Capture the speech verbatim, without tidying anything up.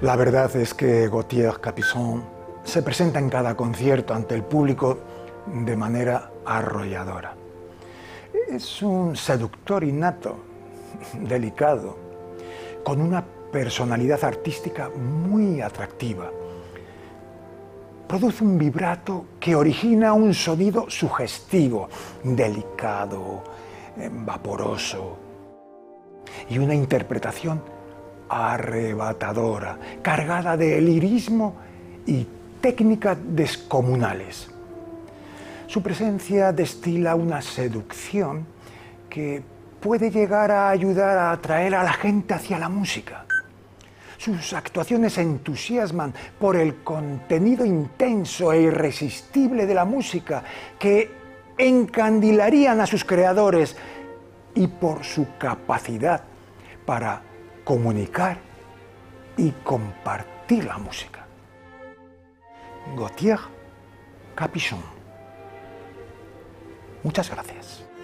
La verdad es que Gauthier Capuçon se presenta en cada concierto ante el público de manera arrolladora. Es un seductor innato, delicado, con una personalidad artística muy atractiva. Produce un vibrato que origina un sonido sugestivo, delicado, vaporoso, y una interpretación arrebatadora, cargada de lirismo y técnicas descomunales. Su presencia destila una seducción que puede llegar a ayudar a atraer a la gente hacia la música. Sus actuaciones entusiasman por el contenido intenso e irresistible de la música que encandilarían a sus creadores y por su capacidad para comunicar y compartir la música. Gauthier Capuçon. Muchas gracias.